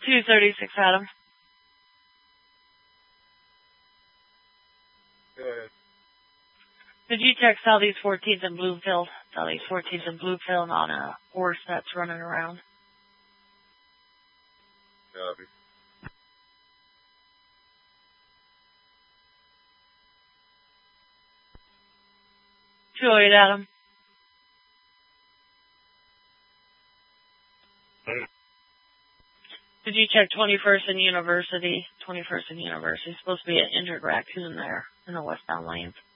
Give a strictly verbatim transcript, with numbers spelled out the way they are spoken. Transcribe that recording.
two thirty-six, Adam. Go ahead. Did you check Southeast fourteenth and Bloomfield? Southeast fourteenth and Bloomfield on a horse that's running around. Copy. two oh eight, Adam. Did you check twenty-first and University? twenty-first and University. Supposed to be an injured raccoon there in the westbound lanes.